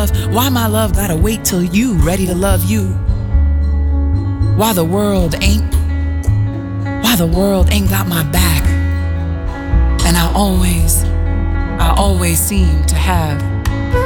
love? Why my love gotta wait till you ready to love you? Why the world ain't got my back? And I always seem to have